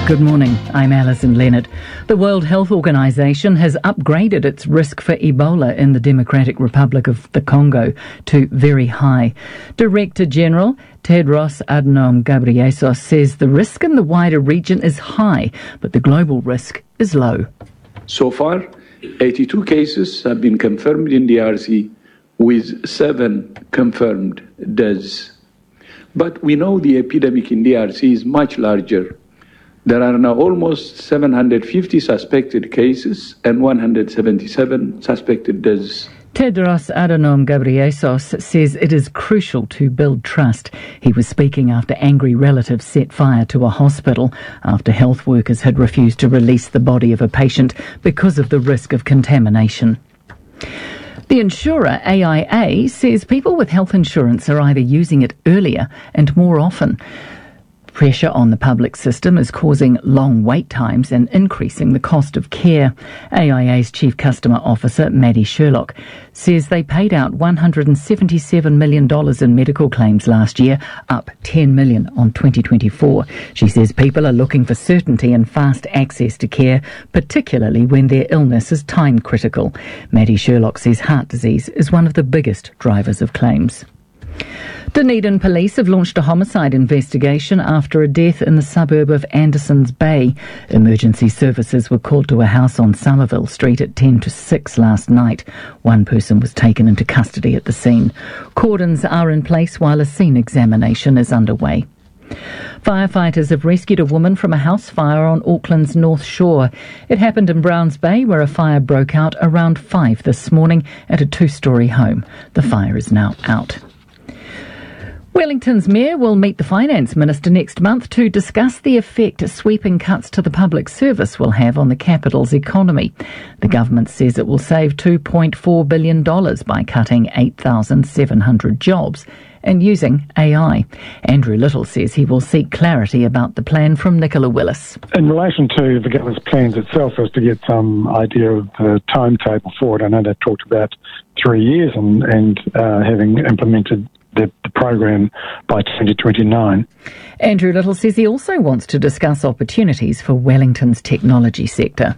Good morning, I'm Alison Leonard. The World Health Organization has upgraded its risk for Ebola in the Democratic Republic of the Congo to very high. Director General Tedros Adhanom Ghebreyesus says the risk in the wider region is high, but the global risk is low. So far, 82 cases have been confirmed in DRC, with 7 confirmed deaths. But we know the epidemic in DRC is much larger. There are now almost 750 suspected cases and 177 suspected deaths. Tedros Adhanom Ghebreyesus says it is crucial to build trust. He was speaking after angry relatives set fire to a hospital after health workers had refused to release the body of a patient because of the risk of contamination. The insurer AIA says people with health insurance are either using it earlier and more often. Pressure on the public system is causing long wait times and increasing the cost of care. AIA's Chief Customer Officer, Maddie Sherlock, says they paid out $177 million in medical claims last year, up $10 million on 2024. She says people are looking for certainty and fast access to care, particularly when their illness is time critical. Maddie Sherlock says heart disease is one of the biggest drivers of claims. Dunedin police have launched a homicide investigation after a death in the suburb of Andersons Bay. Emergency services were called to a house on Somerville Street at 10 to 6 last night. One person was taken into custody at the scene. Cordons are in place while a scene examination is underway. Firefighters have rescued a woman from a house fire on Auckland's North Shore. It happened in Browns Bay, where a fire broke out around 5 this morning at a 2-storey home. The fire is now out. Wellington's Mayor will meet the Finance Minister next month to discuss the effect sweeping cuts to the public service will have on the capital's economy. The government says it will save $2.4 billion by cutting 8,700 jobs and using AI. Andrew Little says he will seek clarity about the plan from Nicola Willis. In relation to the government's plans itself, is to get some idea of the timetable for it. I know they've talked about 3 years and having implemented the program by 2029. Andrew Little says he also wants to discuss opportunities for Wellington's technology sector.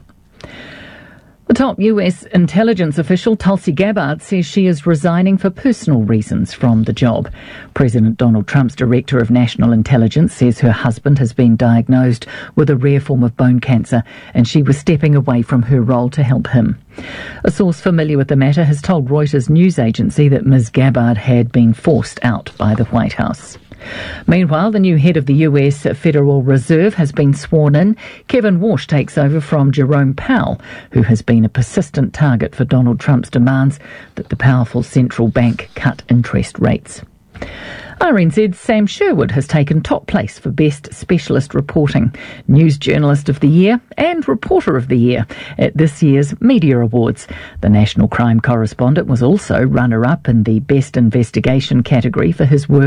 The top US intelligence official, Tulsi Gabbard, says she is resigning for personal reasons from the job. President Donald Trump's Director of National Intelligence says her husband has been diagnosed with a rare form of bone cancer and she was stepping away from her role to help him. A source familiar with the matter has told Reuters news agency that Ms. Gabbard had been forced out by the White House. Meanwhile, the new head of the US Federal Reserve has been sworn in. Kevin Warsh takes over from Jerome Powell, who has been a persistent target for Donald Trump's demands that the powerful central bank cut interest rates. RNZ's Sam Sherwood has taken top place for Best Specialist Reporting, News Journalist of the Year and Reporter of the Year at this year's Media Awards. The National Crime Correspondent was also runner-up in the Best Investigation category for his work